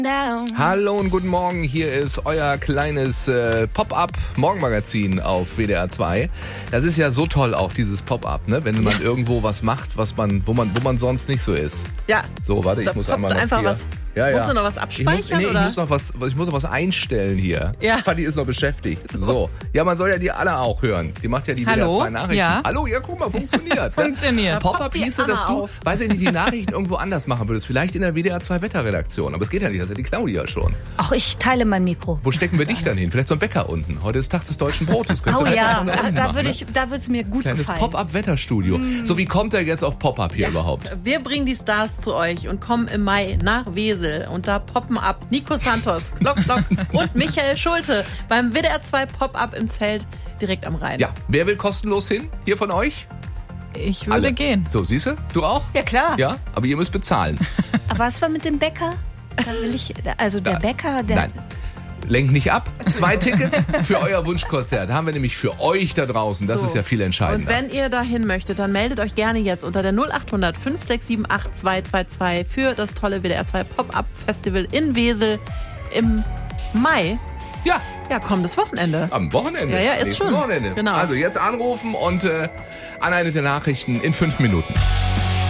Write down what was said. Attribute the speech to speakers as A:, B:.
A: Hallo und guten Morgen, hier ist euer kleines Pop-Up-Morgenmagazin auf WDR 2. Das ist ja so toll auch, dieses Pop-Up, ne? Wenn man irgendwo was macht, wo man sonst nicht so ist.
B: Ja.
A: So, warte, ich muss einmal noch
B: einfach
A: hier.
B: Was.
A: Ja.
B: Musst du noch was abspeichern?
A: Ich muss noch was einstellen hier.
B: Ja.
A: Fanny ist noch beschäftigt. So. Ja, man soll ja die Anna auch hören. Die macht ja die WDR 2 Nachrichten.
C: Ja.
A: Hallo, ja, guck mal, funktioniert.
C: Funktioniert.
A: Pop-Up hieße, dass du, weiß ich nicht, die Nachrichten irgendwo anders machen würdest. Vielleicht in der WDR 2 Wetterredaktion. Aber es geht ja nicht, das ist ja die Claudia schon.
D: Ach, ich teile mein Mikro.
A: Wo stecken wir dich dann hin? Vielleicht so ein Wecker unten. Heute ist Tag des deutschen Brotes.
D: Oh ja, da würde es mir gut
A: Kleines
D: gefallen.
A: Pop-Up-Wetterstudio. So, wie kommt er jetzt auf Pop-Up hier überhaupt?
B: Wir bringen die Stars zu euch und kommen im Mai nach Wesel. Und da poppen ab Nico Santos, Glock und Michael Schulte beim WDR 2 Pop-Up im Zelt direkt am Rhein.
A: Ja, wer will kostenlos hin? Hier von euch?
C: Ich würde gehen.
A: So, siehst du? Du auch?
D: Ja, klar.
A: Ja, aber ihr müsst bezahlen.
D: Aber was war mit dem Bäcker? Da will ich, also der Bäcker, der...
A: Nein. Lenkt nicht ab. 2 Tickets für euer Wunschkonzert haben wir nämlich für euch da draußen. Das ist ja viel entscheidender.
B: Und wenn ihr dahin möchtet, dann meldet euch gerne jetzt unter der 0800 5678 8222 für das tolle WDR 2 Pop-Up Festival in Wesel im Mai.
A: Ja.
B: Ja, kommendes Wochenende.
A: Am Wochenende.
B: Ja, ist
A: Nächsten
B: schon.
A: Wochenende.
B: Genau.
A: Also jetzt anrufen und Anna mit den Nachrichten in 5 Minuten.